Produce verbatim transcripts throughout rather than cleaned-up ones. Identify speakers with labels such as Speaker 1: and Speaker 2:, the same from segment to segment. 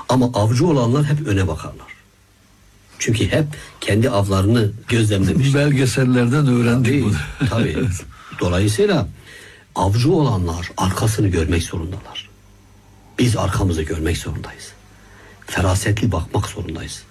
Speaker 1: Ama avcı olanlar hep öne bakarlar. Çünkü hep kendi avlarını gözlemlemişler.
Speaker 2: Belgesellerden öğrendik
Speaker 1: tabii,
Speaker 2: bunu.
Speaker 1: Tabii. Dolayısıyla avcı olanlar arkasını görmek zorundalar. Biz arkamızı görmek zorundayız. Ferasetli bakmak zorundayız.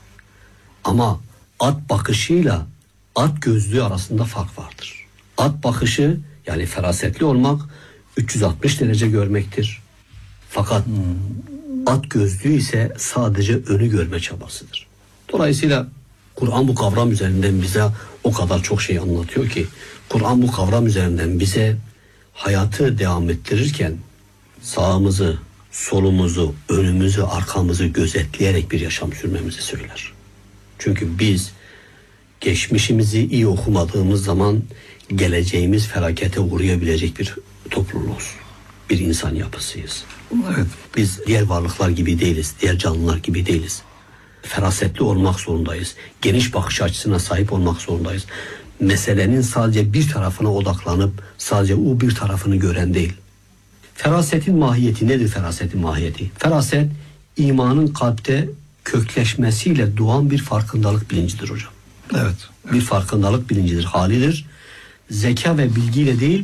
Speaker 1: Ama at bakışıyla at gözlüğü arasında fark vardır. At bakışı, yani ferasetli olmak, üç yüz altmış derece görmektir. Fakat hmm. at gözlüğü ise sadece önü görme çabasıdır. Dolayısıyla Kur'an bu kavram üzerinden bize o kadar çok şey anlatıyor ki, Kur'an bu kavram üzerinden bize hayatı devam ettirirken sağımızı, solumuzu, önümüzü, arkamızı gözetleyerek bir yaşam sürmemizi söyler. Çünkü biz geçmişimizi iyi okumadığımız zaman geleceğimiz felakete uğrayabilecek bir topluluğuz. Bir insan yapısıyız.
Speaker 2: Evet.
Speaker 1: Biz diğer varlıklar gibi değiliz, diğer canlılar gibi değiliz. Ferasetli olmak zorundayız. Geniş bakış açısına sahip olmak zorundayız. Meselenin sadece bir tarafına odaklanıp sadece o bir tarafını gören değil. Ferasetin mahiyeti nedir ferasetin mahiyeti? Feraset, imanın kalpte kökleşmesiyle doğan bir farkındalık bilincidir hocam.
Speaker 2: Evet.
Speaker 1: Bir farkındalık bilincidir, halidir. Zeka ve bilgiyle değil,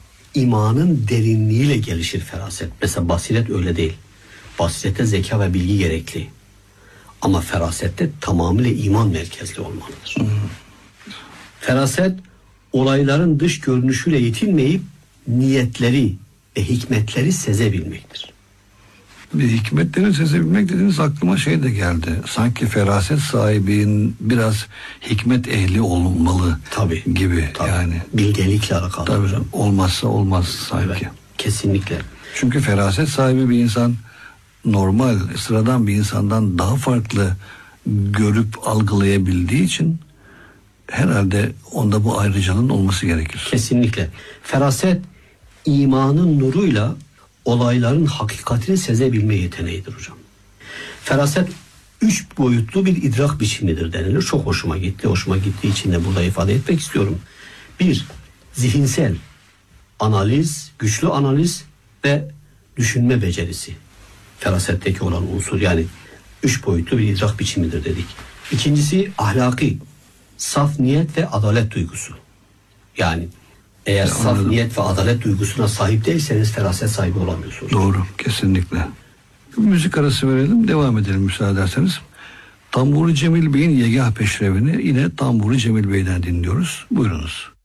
Speaker 1: imanın derinliğiyle gelişir feraset. Mesela basiret öyle değil. Basirette zeka ve bilgi gerekli. Ama ferasette tamamıyla iman merkezli olmalıdır. Hmm. Feraset, olayların dış görünüşüyle yetinmeyip niyetleri ve hikmetleri sezebilmektir.
Speaker 2: Bir hikmetleri sezebilmek dediniz, aklıma şey de geldi. Sanki feraset sahibinin biraz hikmet ehli olunmalı
Speaker 1: tabii,
Speaker 2: gibi
Speaker 1: tabii.
Speaker 2: Yani.
Speaker 1: Bilgelikle alakalı.
Speaker 2: Tabii hocam. Olmazsa olmaz sanki.
Speaker 1: Evet, kesinlikle.
Speaker 2: Çünkü feraset sahibi bir insan normal, sıradan bir insandan daha farklı görüp algılayabildiği için herhalde onda bu ayrıcalığın olması gerekir.
Speaker 1: Kesinlikle. Feraset imanın nuruyla olayların hakikatini sezebilme yeteneğidir hocam. Feraset üç boyutlu bir idrak biçimidir denilir. Çok hoşuma gitti. Hoşuma gittiği için de burada ifade etmek istiyorum. Bir, zihinsel analiz, güçlü analiz ve düşünme becerisi. Ferasetteki olan unsur, yani üç boyutlu bir idrak biçimidir dedik. İkincisi ahlaki, saf niyet ve adalet duygusu. Yani eğer ya, saf anladım. Niyet ve adalet duygusuna sahip değilseniz feraset sahibi olamıyorsunuz.
Speaker 2: Doğru, kesinlikle. Bir müzik arası verelim, devam edelim müsaade ederseniz. Tamburi Cemil Bey'in Yegah Peşrevini yine Tamburi Cemil Bey'den dinliyoruz. Buyurunuz.